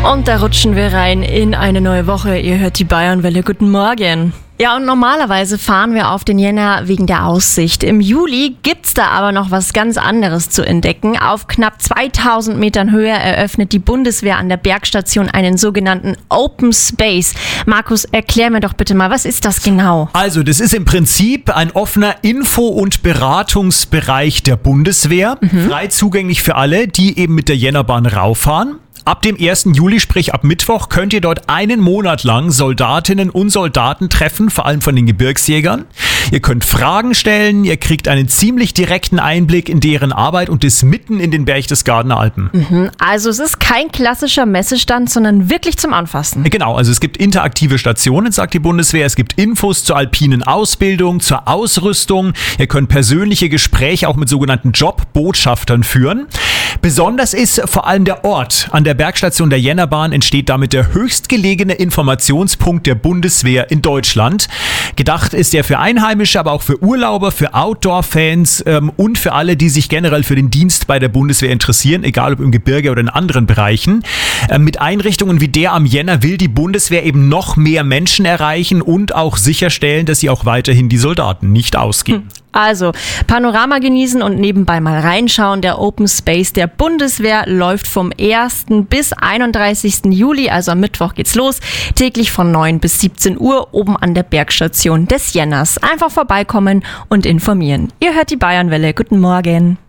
Und da rutschen wir rein in eine neue Woche. Ihr hört die Bayernwelle. Guten Morgen. Ja, und normalerweise fahren wir auf den Jänner wegen der Aussicht. Im Juli gibt's da aber noch was ganz anderes zu entdecken. Auf knapp 2000 Metern Höhe eröffnet die Bundeswehr an der Bergstation einen sogenannten Open Space. Markus, erklär mir doch bitte mal, was ist das genau? Also, das ist im Prinzip ein offener Info- und Beratungsbereich der Bundeswehr. Frei zugänglich für alle, die eben mit der Jännerbahn rauffahren. Ab dem 1. Juli, sprich ab Mittwoch, könnt ihr dort einen Monat lang Soldatinnen und Soldaten treffen, vor allem von den Gebirgsjägern. Ihr könnt Fragen stellen, ihr kriegt einen ziemlich direkten Einblick in deren Arbeit und das mitten in den Berchtesgadener Alpen. Also es ist kein klassischer Messestand, sondern wirklich zum Anfassen. Genau, also es gibt interaktive Stationen, sagt die Bundeswehr. Es gibt Infos zur alpinen Ausbildung, zur Ausrüstung. Ihr könnt persönliche Gespräche auch mit sogenannten Jobbotschaftern führen. Besonders ist vor allem der Ort. An der Bergstation der Jännerbahn entsteht damit der höchstgelegene Informationspunkt der Bundeswehr in Deutschland. Gedacht ist er für Einheimische, aber auch für Urlauber, für Outdoor-Fans und für alle, die sich generell für den Dienst bei der Bundeswehr interessieren, egal ob im Gebirge oder in anderen Bereichen. Mit Einrichtungen wie der am Jänner will die Bundeswehr eben noch mehr Menschen erreichen und auch sicherstellen, dass sie auch weiterhin die Soldaten nicht ausgehen. Also, Panorama genießen und nebenbei mal reinschauen. Der Open Space der Bundeswehr läuft vom 1. bis 31. Juli, also am Mittwoch geht's los, täglich von 9 bis 17 Uhr oben an der Bergstation des Jänners. Einfach vorbeikommen und informieren. Ihr hört die Bayernwelle. Guten Morgen.